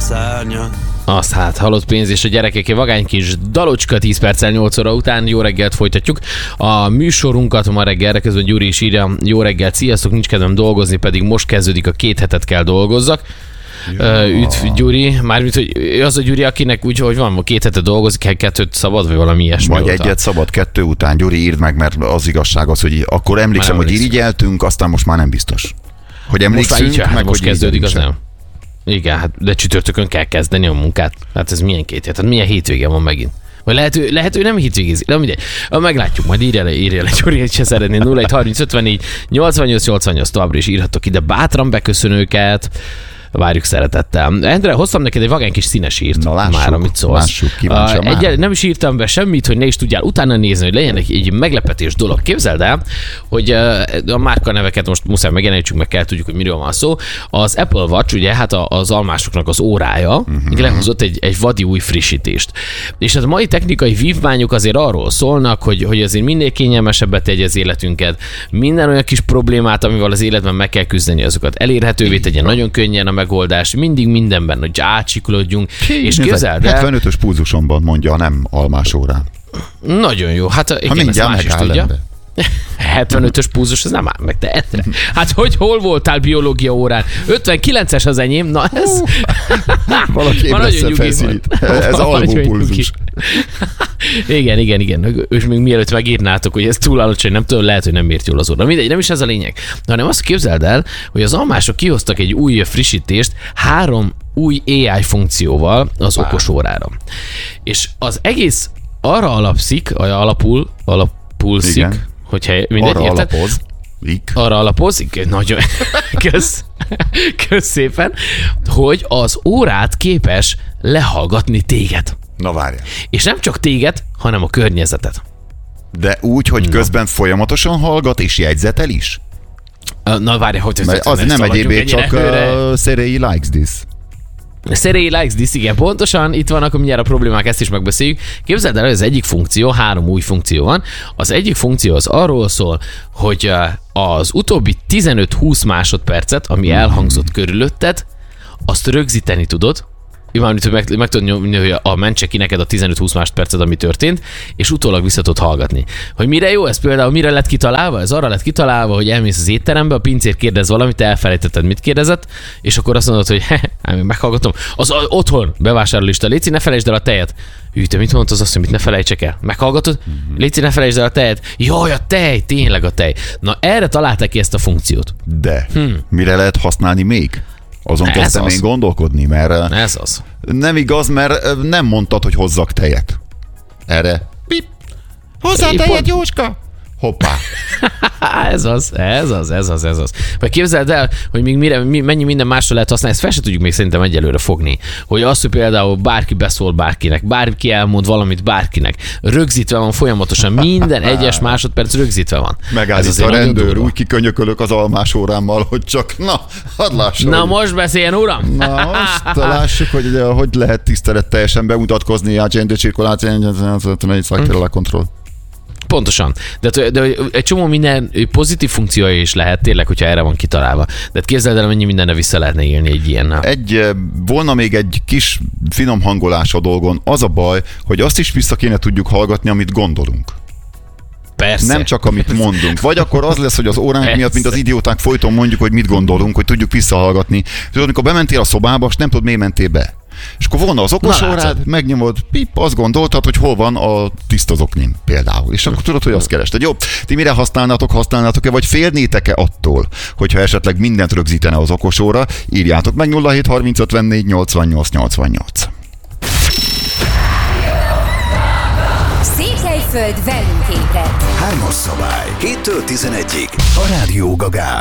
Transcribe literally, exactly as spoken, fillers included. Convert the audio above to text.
szárnyak. Azt hát, halott pénz és a gyerekeké vagány kis dalocska tíz perccel nyolc óra után. Jó reggelt, folytatjuk a műsorunkat ma reggelre, közben Gyuri is írja, jó reggelt, sziasztok, nincs kedvem dolgozni, pedig most kezdődik, a két hetet kell dolgozzak. Ja. Üdv Gyuri, mármint, hogy az a Gyuri, akinek úgy, hogy van, két hete dolgozik, kettőt szabad, vagy valami ilyesmi. Vagy egyet szabad, kettő után. Gyuri, írd meg, mert az igazság az, hogy akkor emlékszem, hogy irigyeltünk, aztán most már nem biztos. Hogy emlékszünk, most már így, meg most hogy kezdődik, az nem. Igen, hát de csütörtökön kell kezdeni a munkát. Hát ez milyen két hét? Hát milyen hétvége van megint? Vagy lehet, hogy, lehet, hogy nem hétvégézik. Nem mindegy. Meglátjuk, majd írja le, írja le, Gyuri, hogy se szeretné. nulla egy harminc ötvennégy nyolcvannyolc nyolcvannyolc továbbra is írhatok ide bátran beköszönőket. Várjuk szeretettel. Endre, hoztam neked egy vagány kis színes írt. Na lássuk, már, amit szólsz. lássuk, kíváncsi uh, egy, nem is írtam be semmit, hogy ne is tudjál utána nézni, hogy legyen egy, egy meglepetés dolog. Képzeld el, hogy uh, a márka neveket most muszáj megjelenítsük, meg kell tudjuk, hogy miről van szó. Az Apple Watch, ugye, hát az almásoknak az órája, uh-huh. lehozott egy, egy vadi új frissítést. És hát a mai technikai vívmányok azért arról szólnak, hogy, hogy azért minél kényelmesebbet tegye az életünket, minden olyan kis problémát, amivel az életben meg kell küzdeni, azokat elérhetővé tegyen nagyon könnyen a megoldás, mindig mindenben, hogy átsiklódjunk, és képzeld el... hetvenötös pulzusomban mondja, nem almás órán. Nagyon jó, hát igen, ha ezt más is tudja. hetvenötös pulzus, ez nem áll meg, te Endre. Hát hogy hol voltál biológia órán? ötvenkilences az enyém, na ez... Valaki ébreszte felszínít. Ez alvópulzus. Igen, igen, igen. És még mielőtt megírnátok, hogy ez túl alacsony, nem tudom, lehet, hogy nem ért jól az óra. Mindegy, nem is ez a lényeg. Hanem azt képzeld el, hogy az almások kihoztak egy új frissítést három új á i funkcióval az wow. okos órára. És az egész arra alapszik, alapul, alapulszik, igen. hogyha mindegy, arra érted? alapoz. Arra alapozik, nagyon kösz, kösz szépen, hogy az órát képes lehallgatni téged. Na várjál. És nem csak téged, hanem a környezetet. De úgy, hogy közben folyamatosan hallgat és jegyzetel is? Na várjál, hogy ez az nem egyébként csak uh, Szerei likes this. Szerei likes this, igen, pontosan, itt vannak mindjárt a problémák, ezt is megbeszéljük. Képzeld el, hogy az egyik funkció, három új funkció van. Az egyik funkció az arról szól, hogy az utóbbi tizenöt-húsz másodpercet, ami elhangzott körülötted, azt rögzíteni tudod, Mármint, hogy meg, meg tudod nyomni, hogy a mentse ki neked a tizenöt-húsz másodpercet, ami történt, és utólag vissza tudod hallgatni. Hogy mire jó ez például, mire lett kitalálva? Ez arra lett kitalálva, hogy elmész az étterembe, a pincér kérdez valamit, te elfelejtetted, mit kérdezett, és akkor azt mondod, hogy he, meghallgatom. Az, az otthon bevásárlólista, léci, ne felejtsd el a tejet. Hű, te mit mondtad, azt, hogy mit ne felejtsek el? Meghallgatod? Mm-hmm. Léci, ne felejtsd el a tejet. Jaj, a tej, tényleg a tej. Na erre találták ki ezt a funkciót. De hm. mire lehet használni még? Azon ez kezdtem az. én gondolkodni, mert ez az. Nem igaz, mert nem mondtad, hogy hozzak tejet. Erre pip, hozzá tejet, pont... Jóska! Hoppá. ez az, ez az, ez az, ez az. Vagy képzeld el, hogy még mire, mi, mennyi minden másra lehet használni, ezt fel se tudjuk még szerintem egyelőre fogni. Hogy az, hogy például bárki beszól bárkinek, bárki elmond valamit bárkinek, rögzítve van folyamatosan, minden egyes másodperc rögzítve van. Megállít a rendőr, úgy kikönyökölök az almás órámmal, hogy csak, na, hadd lássam. Na hogy... most beszéljen, uram! Na most lássuk, hogy hogy lehet tiszteletteljesen bemutatkozni a gender cirkuláció, a kontroll. Pontosan. De, de egy csomó minden pozitív funkciója is lehet, tényleg, hogyha erre van kitalálva. De képzeld el, mennyi mindenre vissza lehetne élni egy ilyennel. Egy, volna még egy kis finom hangolás a dolgon. Az a baj, hogy azt is vissza kéne tudjuk hallgatni, amit gondolunk. Persze. Nem csak amit mondunk. Vagy akkor az lesz, hogy az óránk Persze. miatt, mint az idióták folyton mondjuk, hogy mit gondolunk, hogy tudjuk visszahallgatni. Tudod, amikor bementél a szobába, és nem tudod, miért mentél be. És akkor volna az okos órád, megnyomod, pip, azt gondoltad, hogy hol van a tiszta zoknin például. És akkor tudod, hogy azt kerested. Jó, ti mire használnátok, használnátok-e, vagy félnétek-e attól, hogyha esetleg mindent rögzítene az okos óra, írjátok meg nulla hét harminc ötvennégy nyolcvannyolc nyolcvannyolc. Székelyföld velünk ébredt. Hármas szabály, héttől tizenegyig a Rádió Gagán.